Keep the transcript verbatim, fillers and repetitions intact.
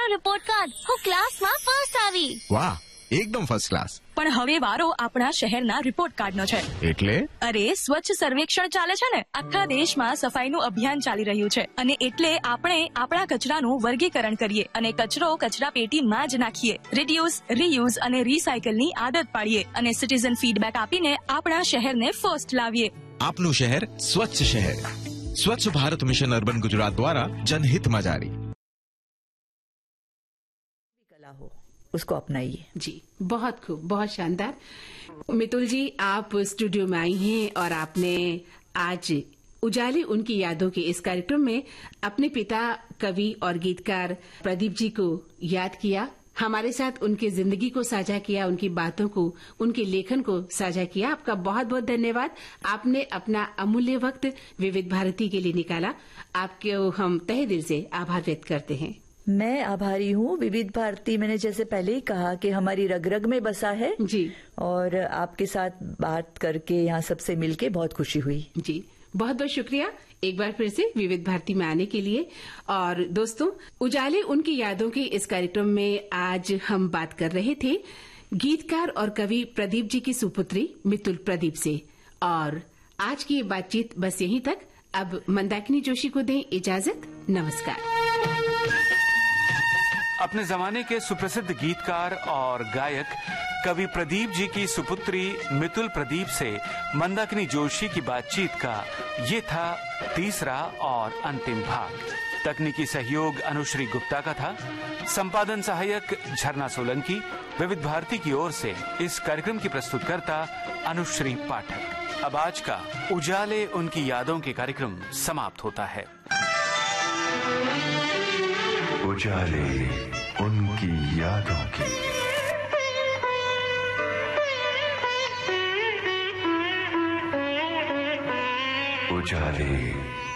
Report card. હું ક્લાસમાં first આવી. વાહ, એકદમ ફર્સ્ટ ક્લાસ. પણ હવે વારો આપણા શહેરના રિપોર્ટ કાર્ડનો છે. એટલે અરે સ્વચ્છ સર્વેક્ષણ ચાલે છે ને. આખા દેશમાં સફાઈનું અભિયાન ચાલી રહ્યું છે અને એટલે આપણે આપણા કચરાનું વર્ગીકરણ કરીએ અને કચરો કચરા પેટીમાં જ નાખીએ. રિડ્યુસ, રીયુઝ અને રીસાયકલની આદત પાડીએ અને સિટીઝન ફીડબેક આપીને આપણા શહેરને ફર્સ્ટ લાવીએ. આપનું શહેર સ્વચ્છ શહેર. स्वच्छ भारत मिशन अर्बन गुजरात द्वारा जनहित में जारी. कला हो उसको अपनाइए. जी, बहुत खूब, बहुत शानदार. मितुल जी, आप स्टूडियो में आई हैं और आपने आज उजाले उनकी यादों के इस कार्यक्रम में अपने पिता कवि और गीतकार प्रदीप जी को याद किया, हमारे साथ उनकी जिंदगी को साझा किया, उनकी बातों को, उनके लेखन को साझा किया. आपका बहुत बहुत धन्यवाद. आपने अपना अमूल्य वक्त विविध भारती के लिए निकाला. आपको हम तहे दिल से आभार व्यक्त करते हैं. मैं आभारी हूँ. विविध भारती मैंने जैसे पहले ही कहा कि हमारी रग रग में बसा है जी, और आपके साथ बात करके यहाँ सबसे मिलके बहुत खुशी हुई. जी, बहुत बहुत शुक्रिया एक बार फिर से विविध भारती में आने के लिए. और दोस्तों, उजाले उनकी यादों के इस कार्यक्रम में आज हम बात कर रहे थे गीतकार और कवि प्रदीप जी की सुपुत्री मितुल प्रदीप से. और आज की ये बातचीत बस यहीं तक. अब मंदाकिनी जोशी को दें इजाजत. नमस्कार. अपने जमाने के सुप्रसिद्ध गीतकार और गायक कवि प्रदीप जी की सुपुत्री मितुल प्रदीप से मंदाकिनी जोशी की बातचीत का ये था तीसरा और अंतिम भाग. तकनीकी सहयोग अनुश्री गुप्ता का था. संपादन सहायक झरना सोलंकी. विविध भारती की ओर से इस कार्यक्रम की प्रस्तुतकर्ता अनुश्री पाठक. अब आज का उजाले उनकी यादों के कार्यक्रम समाप्त होता है. उजाले उनकी यादों की. उजाले